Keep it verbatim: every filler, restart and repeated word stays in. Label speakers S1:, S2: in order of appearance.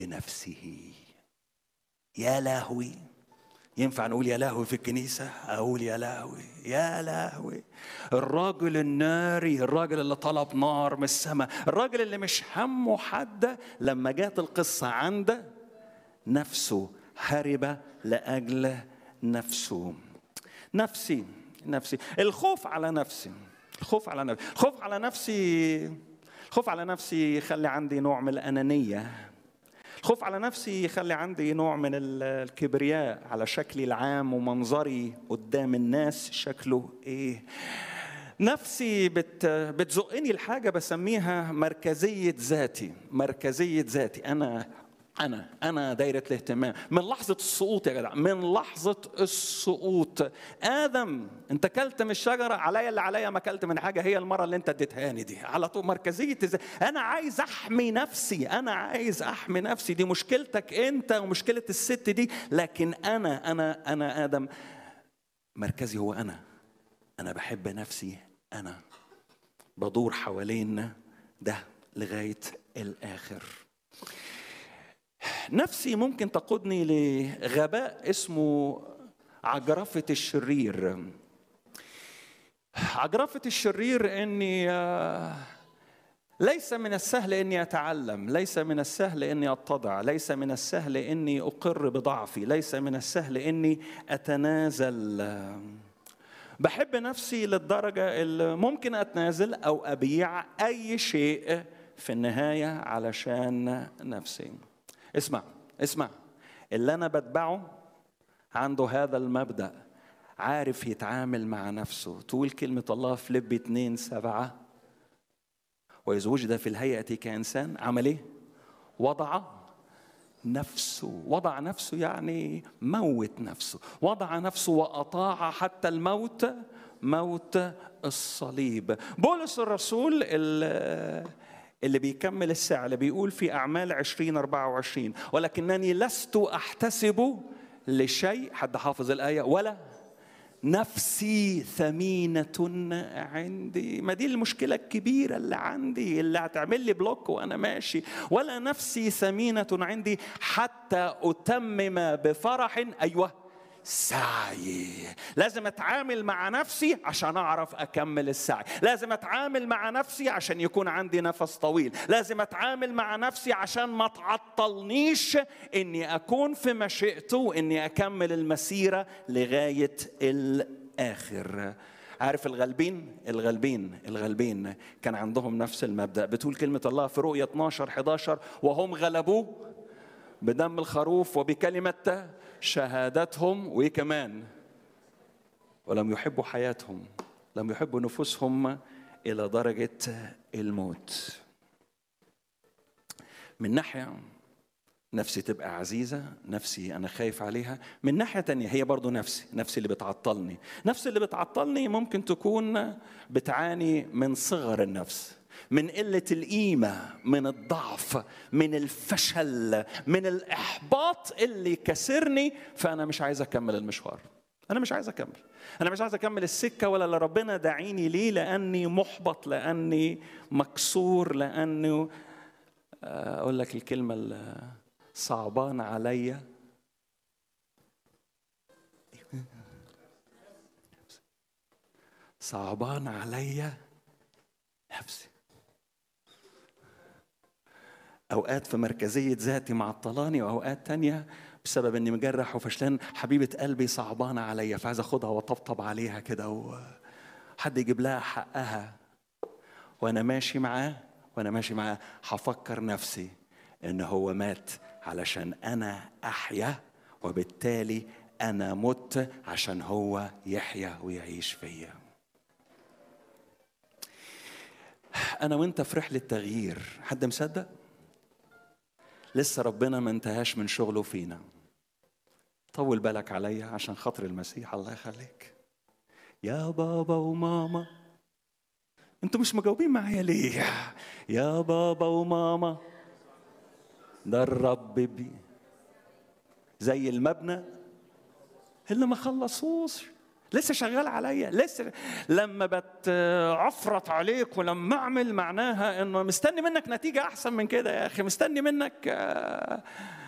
S1: بنفسه. يا لهوي، ينفع نقول يا لهوي في الكنيسة؟ أقول يا لهوي، يا لهوي. الراجل الناري، الراجل اللي طلب نار من السماء، الراجل اللي مش همه حد، لما جات القصة عنده نفسه هرب لأجل نفسه. نفسي نفسي الخوف على نفسي، الخوف على نفسي الخوف على نفسي الخوف على نفسي يخلي عندي نوع من الأنانية. الخوف على نفسي يخلي عندي نوع من الكبرياء على شكلي العام ومنظري قدام الناس شكله ايه. نفسي بت بتزقني الحاجة بسميها مركزية ذاتي. مركزية ذاتي، أنا أنا أنا دايرة الاهتمام. من لحظة السقوط يا جدع، من لحظة السقوط، آدم أنت كلت من الشجرة، عليا اللي عليا ما كلت من حاجة، هي المرة اللي أنت اديتهاني دي. على طول مركزية ذاتي، أنا عايز أحمي نفسي، أنا عايز أحمي نفسي. دي مشكلتك أنت ومشكلة الست دي، لكن أنا أنا أنا آدم مركزي هو أنا. أنا بحب نفسي، أنا بدور حوالين ده لغاية الآخر. نفسي ممكن تقودني لغباء اسمه عجرفة الشرير. عجرفة الشرير اني ليس من السهل اني اتعلم، ليس من السهل اني اتضع، ليس من السهل اني اقر بضعفي، ليس من السهل اني اتنازل. بحب نفسي للدرجة اللي ممكن اتنازل او ابيع اي شيء في النهاية علشان نفسي. اسمع اسمع اللي أنا بتبعه عنده هذا المبدأ، عارف يتعامل مع نفسه. تقول كلمة الله في فيليبي اتنين سبعة، وإذ وجد في الهيئة كإنسان عمل إيه؟ وضع نفسه. وضع نفسه يعني موت نفسه، وضع نفسه وأطاع حتى الموت، موت الصليب. بولس الرسول اللي بيكمل السعي بيقول في أعمال عشرين أربعة وعشرين، ولكنني لست أحتسب لشيء، حد حافظ الآية؟ ولا نفسي ثمينة عندي. ما دي المشكلة الكبيرة اللي عندي، اللي هتعمل لي بلوك وأنا ماشي. ولا نفسي ثمينة عندي حتى أتمم بفرح أيوة سعي. لازم أتعامل مع نفسي عشان أعرف أكمل السعي. لازم أتعامل مع نفسي عشان يكون عندي نفس طويل. لازم أتعامل مع نفسي عشان ما تعطلنيش إني أكون في مشيئته وإني أكمل المسيرة لغاية الآخر. عارف الغلبين الغلبين الغلبين كان عندهم نفس المبدأ. بتقول كلمة الله في رؤية اتناشر حداشر، وهم غلبوه بدم الخروف وبكلمة شهادتهم، وإيه كمان؟ ولم يحبوا حياتهم، لم يحبوا نفوسهم إلى درجة الموت. من ناحية نفسي تبقى عزيزة، نفسي أنا خايف عليها. من ناحية تانية هي برضو نفسي، نفسي اللي بتعطلني. نفسي اللي بتعطلني ممكن تكون بتعاني من صغر النفس، من قلة القيمة، من الضعف، من الفشل، من الإحباط اللي كسرني. فأنا مش عايز أكمل المشوار، أنا مش عايز أكمل أنا مش عايز أكمل السكة ولا اللي ربنا داعيني ليه، لأني محبط، لأني مكسور، لأنه أقول لك الكلمة صعبان عليا. صعبان عليا نفسي. أوقات في مركزية ذاتي معطلاني، وأوقات تانية بسبب إني مجرح وفشلان حبيبة قلبي صعبانة عليا، فعايز أخدها وطبطب عليها كده وحد يجيب لها حقها. وأنا ماشي معاه وأنا ماشي معاه هفكر نفسي إن هو مات علشان أنا أحيا، وبالتالي أنا مت عشان هو يحيا ويعيش فيا. أنا وإنت في رحلة تغيير. حد مصدق؟ لسه ربنا ما انتهاش من شغله فينا. طول بالك عليا عشان خاطر المسيح، الله يخليك. يا بابا وماما، انتوا مش مجاوبين معايا ليه؟ يا بابا وماما، ده الرب بي زي المبنى اللي ما خلصوش، لسه شغال عليا، لسه لما بتعفرت عليك ولما اعمل معناها انه مستني منك نتيجه احسن من كده. يا اخي مستني منك